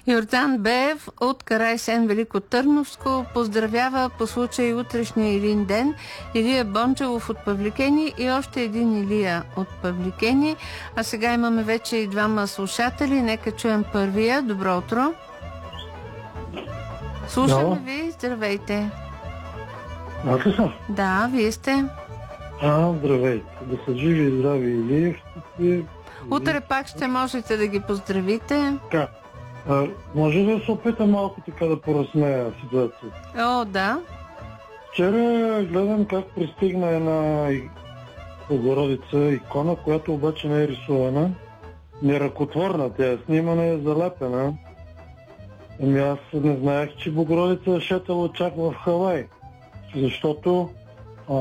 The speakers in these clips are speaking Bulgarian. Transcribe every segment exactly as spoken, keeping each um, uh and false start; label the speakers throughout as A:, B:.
A: Йордан Беев от Карайсен, Велико Търновско, поздравява по случай утрешния Илин ден Илия Бончелов от Павликени и още един Илия от Павликени. А сега имаме вече и двама слушатели. Нека чуем първия. Добро утро. Слушаме ви. Здравейте.
B: Аз ли съм?
A: Да, вие сте.
B: А, здравейте. Да са живи и здрави Илиев.
A: Утре пак ще можете да ги поздравите.
B: Така. А, може да се опитам малко така да поразсмея ситуацията?
A: О, да.
B: Вчера гледам как пристигна една Богородица икона, която обаче не е рисувана. Не е ръкотворна, тя е снимана и е залепена. Ами аз не знаех, че Богородица е шетала чак в Хавай. Защото а,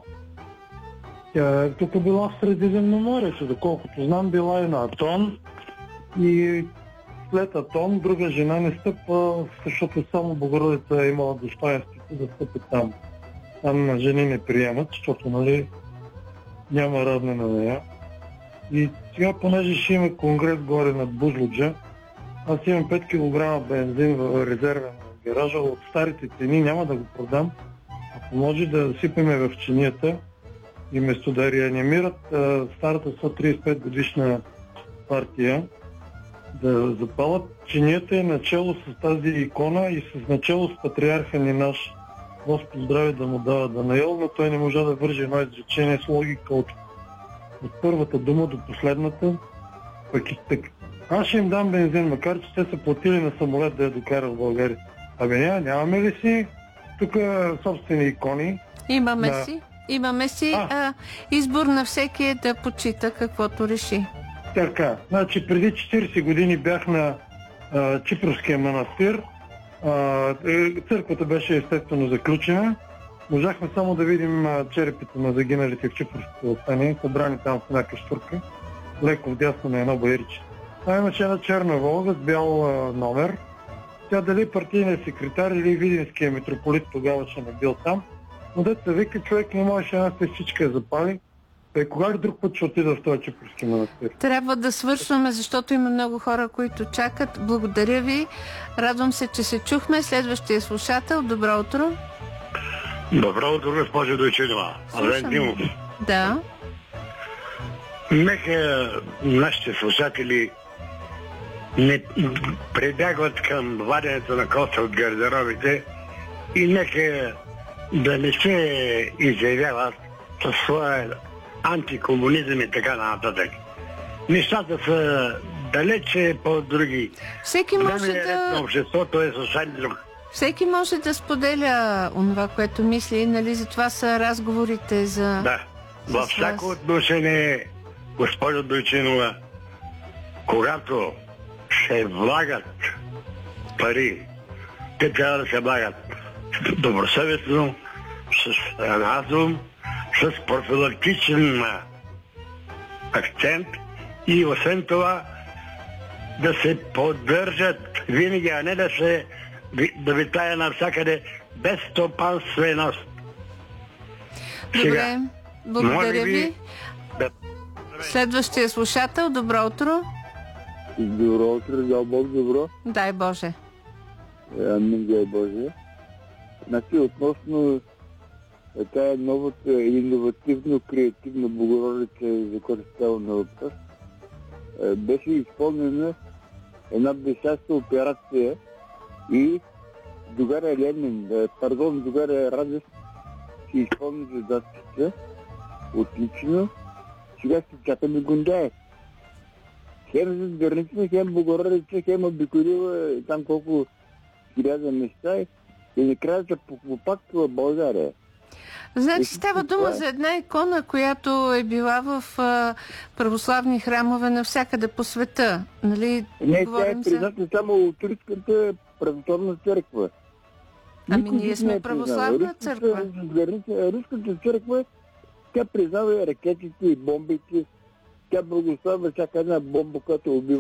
B: тя е тук била в Средиземноморието. Доколкото знам, била и на Атон. И след Атон друга жена не стъпва, защото само Богородица е имала достоинството да стъпи там. Там на жени не приемат, защото, нали, няма равна на нея. И сега, понеже ще има конгрес горе над Бузлуджа, аз имам пет килограма бензин в резервен гаража, от старите цени няма да го продам. Ако може да сипеме в чинията и вместо да реанимират старата сто тридесет и пет годишна партия, да запалят чинията и начало с тази икона и с начало с патриарха ни наш, Господ здраве да му дава Данаил, но той не можа да вържи едно изречение с логика от, от първата дума до последната. Пък и така. Аз ще им дам бензин, макар че те са платили на самолет да я докара в България. Абе няма, нямаме ли си тук собствени икони?
A: Имаме
B: да.
A: си. Имаме си.
B: А.
A: А, избор на всеки е да почита каквото реши.
B: Така, значи преди четиридесет години бях на а, Чипровския манастир. А, църквата беше естествено заключена. Можахме само да видим а, черепите на загиналите в Чипровското въстание, събрани там в една каштурка, леко вдясно на едно баирче. Там имаше една черна Волга с бял а, номер. Тя дали партийният секретар или видинския митрополит тогава ще не бил там. Но деца вика, човек не можеше една свещичка да запали. Е, кога ли друг път ще отида в този Чипровски манастир?
A: Трябва да свършваме, защото има много хора, които чакат. Благодаря ви. Радвам се, че се чухме. Следващия слушател. Добро утро.
C: Добро утро, госпожо Дойчинова. Адвен Димов.
A: Да.
C: Нека нашите слушатели не прибягват към ваденето на коса от гардеробите и нека да не се изявяват със своя антикомунизъм и така нататък. Нещата са далече по-други.
A: Всеки може да...
C: на обществото е съвсем друг.
A: Всеки може да споделя онова, което мисли, нали? Затова са разговорите за...
C: Да. Във всяко отношение, госпожо Дойчинова, когато се влагат пари, те трябва да се влагат добросъвестно, с разум, с профилактичен акцент и освен това да се поддържат винаги, а не да се да витая навсякъде без стопанственост.
A: Добре, благодаря ви.
C: Да...
A: Следващия слушател, добро утро.
D: Добро утро, дай Бог добро.
A: Дай Боже.
D: Амин, дай Боже. Значи, относно тая новата иновативно креативна Богородица, за която става на въпрос, беше изпълнена една блестяща операция и догаря Ленин, пардон, догаря Радев си изпълни задачата отлично. Сега ще чакаме Гундяев. Хем за граница, хем Богородица, хем обиколила там колко хиляда места и накрая се попаква България.
A: Значи става дума за една икона, която е била в а, православни храмове навсякъде по света. Нали?
D: Не, тя е призната за... само от Турската православна църква.
A: Ами никой ние сме православна църква.
D: Руската църква, тя признава ракетите и бомбите. Тя благославя всяка една бомба, която убива